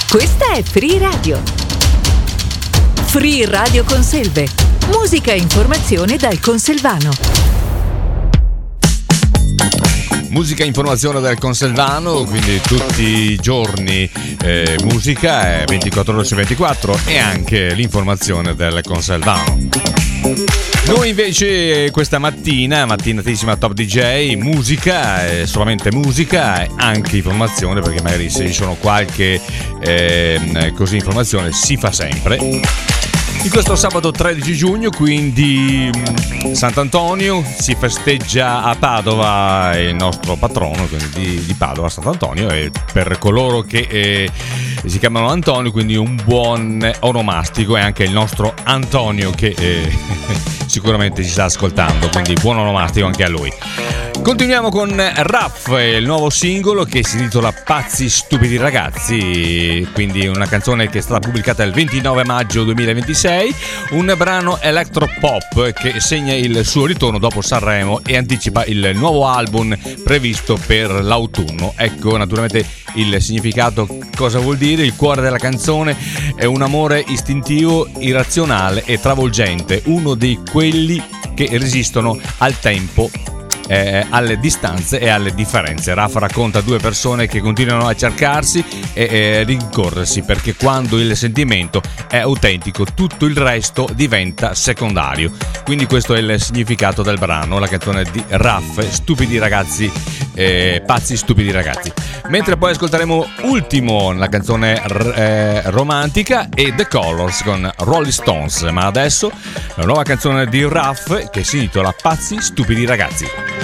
Questa è Free Radio. Free Radio Conselve. Musica e informazione dal Conselvano. Musica e informazione del Conselvano, quindi tutti i giorni musica, 24 ore su 24, e anche l'informazione del Conselvano. Noi invece questa mattinatissima Top DJ, musica, solamente musica, e anche informazione, perché magari se ci sono qualche così informazione si fa sempre. In questo sabato 13 giugno, quindi Sant'Antonio, si festeggia a Padova il nostro patrono, quindi di Padova, Sant'Antonio, e per coloro che si chiamano Antonio, quindi un buon onomastico, e anche il nostro Antonio che sicuramente ci sta ascoltando, quindi buon onomastico anche a lui. Continuiamo con Raff, il nuovo singolo che si intitola Pazzi Stupidi Ragazzi, quindi una canzone che è stata pubblicata il 29 maggio 2026, un brano electropop che segna il suo ritorno dopo Sanremo e anticipa il nuovo album previsto per l'autunno. Ecco naturalmente il significato, cosa vuol dire. Il cuore della canzone è un amore istintivo, irrazionale e travolgente, uno di quelli che resistono al tempo, alle distanze e alle differenze. Raff racconta due persone che continuano a cercarsi e rincorrersi, perché quando il sentimento è autentico tutto il resto diventa secondario. Quindi questo è il significato del brano, la canzone di Raff, Stupidi Ragazzi, Pazzi Stupidi Ragazzi. Mentre poi ascolteremo ultimo la canzone romantica e The Colors con Rolling Stones, ma adesso la nuova canzone di Raff che si intitola Pazzi Stupidi Ragazzi.